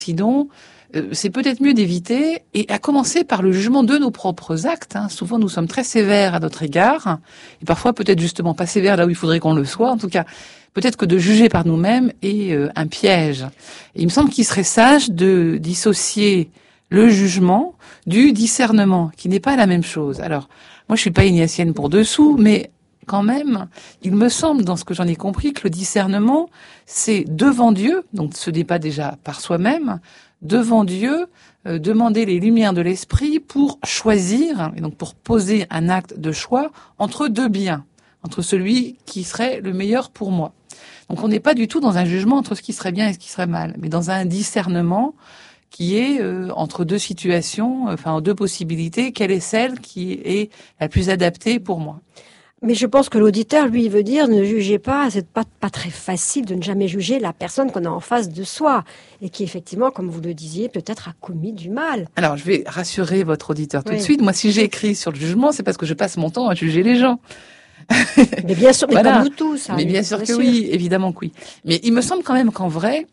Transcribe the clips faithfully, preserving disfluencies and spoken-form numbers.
Sinon, euh, c'est peut-être mieux d'éviter, et à commencer par le jugement de nos propres actes. Hein. Souvent, nous sommes très sévères à notre égard, et parfois peut-être justement pas sévères là où il faudrait qu'on le soit. En tout cas, peut-être que de juger par nous-mêmes est euh, un piège. Et il me semble qu'il serait sage de dissocier le jugement du discernement, qui n'est pas la même chose. Alors, moi, je suis pas ignatienne pour dessous, mais quand même, il me semble, dans ce que j'en ai compris, que le discernement, c'est devant Dieu, donc ce n'est pas déjà par soi-même, devant Dieu, euh, demander les lumières de l'esprit pour choisir, et donc pour poser un acte de choix entre deux biens, entre celui qui serait le meilleur pour moi. Donc on n'est pas du tout dans un jugement entre ce qui serait bien et ce qui serait mal, mais dans un discernement qui est euh, entre deux situations, enfin deux possibilités, quelle est celle qui est la plus adaptée pour moi. Mais je pense que l'auditeur, lui, veut dire ne jugez pas, c'est pas, pas très facile de ne jamais juger la personne qu'on a en face de soi et qui, effectivement, comme vous le disiez, peut-être a commis du mal. Alors, je vais rassurer votre auditeur tout Oui. de suite. Moi, si j'ai écrit sur le jugement, c'est parce que je passe mon temps à juger les gens. Mais bien sûr, mais Voilà. comme nous tous. Hein, mais bien sûr bien que sûr. oui, évidemment que oui. Mais il me semble quand même qu'en vrai,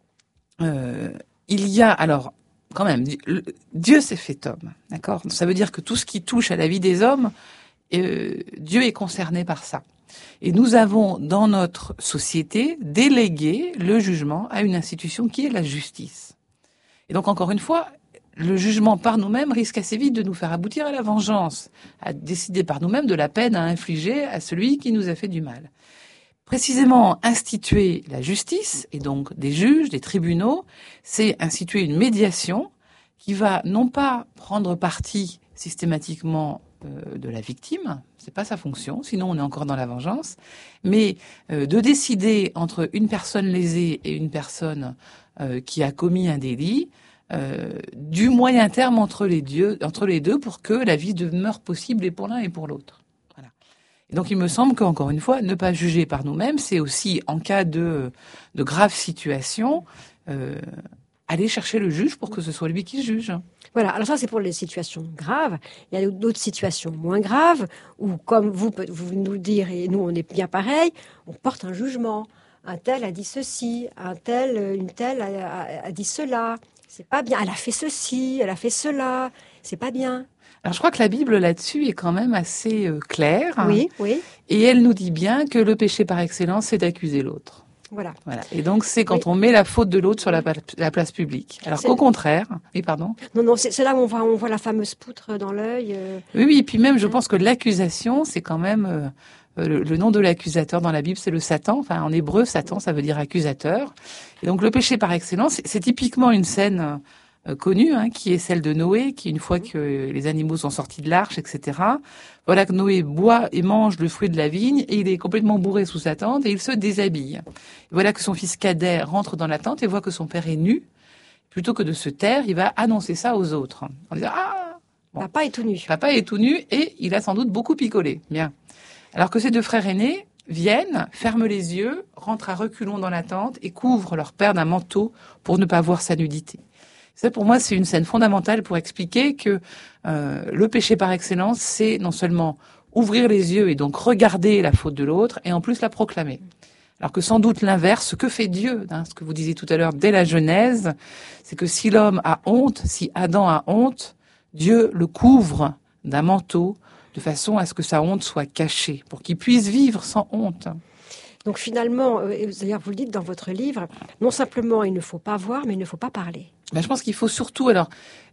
euh, il y a, alors, quand même, Dieu s'est fait homme, d'accord ? Ça veut dire que tout ce qui touche à la vie des hommes, Euh, Dieu est concerné par ça. Et nous avons, dans notre société, délégué le jugement à une institution qui est la justice. Et donc, encore une fois, le jugement par nous-mêmes risque assez vite de nous faire aboutir à la vengeance, à décider par nous-mêmes de la peine à infliger à celui qui nous a fait du mal. Précisément, instituer la justice, et donc des juges, des tribunaux, c'est instituer une médiation qui va non pas prendre parti systématiquement euh, de la victime, c'est pas sa fonction, sinon on est encore dans la vengeance, mais euh, de décider entre une personne lésée et une personne euh, qui a commis un délit, euh, du moyen terme entre les, dieux, entre les deux pour que la vie demeure possible et pour l'un et pour l'autre. Voilà. Et donc il me semble qu'encore une fois, ne pas juger par nous-mêmes, c'est aussi, en cas de, de graves situations, euh, aller chercher le juge pour que ce soit lui qui juge. Voilà, alors ça c'est pour les situations graves. Il y a d'autres situations moins graves où, comme vous, vous nous le dire, et nous on est bien pareil, on porte un jugement. Un tel a dit ceci, un tel, une telle a, a, a dit cela. C'est pas bien. Elle a fait ceci, elle a fait cela. C'est pas bien. Alors je crois que la Bible là-dessus est quand même assez euh, claire. Oui, oui. Et elle nous dit bien que le péché par excellence, c'est d'accuser l'autre. Voilà. Voilà. Et donc, c'est quand oui. on met la faute de l'autre sur la, la place publique. Alors c'est... qu'au contraire, oui, pardon. Non, non, c'est, c'est là où on voit, on voit la fameuse poutre dans l'œil. Euh... Oui, oui. Et puis même, je pense que l'accusation, c'est quand même euh, le, le nom de l'accusateur dans la Bible, c'est le Satan. Enfin, en hébreu, Satan, ça veut dire accusateur. Et donc, le péché par excellence, c'est, c'est typiquement une scène euh, connue, hein, qui est celle de Noé, qui une fois que les animaux sont sortis de l'arche, et cetera. Voilà que Noé boit et mange le fruit de la vigne et il est complètement bourré sous sa tente et il se déshabille. Et voilà que son fils cadet rentre dans la tente et voit que son père est nu. Plutôt que de se taire, il va annoncer ça aux autres. En disant, ah, bon, papa est tout nu. Papa est tout nu et il a sans doute beaucoup picolé. Bien. Alors que ses deux frères aînés viennent, ferment les yeux, rentrent à reculons dans la tente et couvrent leur père d'un manteau pour ne pas voir sa nudité. Ça, pour moi, c'est une scène fondamentale pour expliquer que euh, le péché par excellence, c'est non seulement ouvrir les yeux et donc regarder la faute de l'autre, et en plus la proclamer. Alors que sans doute l'inverse, ce que fait Dieu, hein, ce que vous disiez tout à l'heure dès la Genèse, c'est que si l'homme a honte, si Adam a honte, Dieu le couvre d'un manteau de façon à ce que sa honte soit cachée, pour qu'il puisse vivre sans honte. Donc finalement, euh, d'ailleurs vous le dites dans votre livre, non simplement il ne faut pas voir, mais il ne faut pas parler. Ben, je pense qu'il faut surtout alors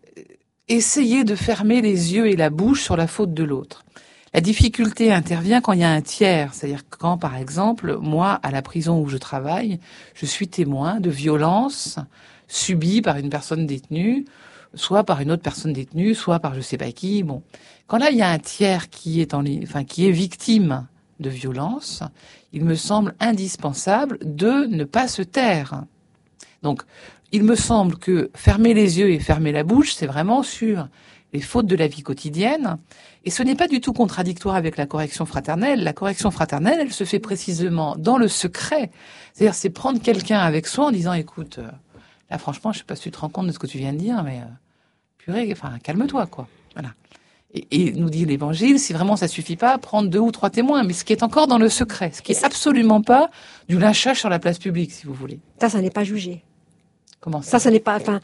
essayer de fermer les yeux et la bouche sur la faute de l'autre. La difficulté intervient quand il y a un tiers, c'est-à-dire quand, par exemple, moi, à la prison où je travaille, je suis témoin de violences subies par une personne détenue, soit par une autre personne détenue, soit par je sais pas qui. Bon, quand là il y a un tiers qui est en, enfin qui est victime de violences, il me semble indispensable de ne pas se taire. Donc, il me semble que fermer les yeux et fermer la bouche, c'est vraiment sur les fautes de la vie quotidienne. Et ce n'est pas du tout contradictoire avec la correction fraternelle. La correction fraternelle, elle se fait précisément dans le secret. C'est-à-dire, c'est prendre quelqu'un avec soi en disant, écoute, euh, là, franchement, je sais pas si tu te rends compte de ce que tu viens de dire, mais euh, purée, enfin, calme-toi, quoi. Voilà. Et, et nous dit l'Évangile, si vraiment ça suffit pas, prendre deux ou trois témoins, mais ce qui est encore dans le secret, ce qui est absolument pas du lynchage sur la place publique, si vous voulez. Ça, ça n'est pas jugé. Comment ça? Ça, ça n'est pas. Enfin,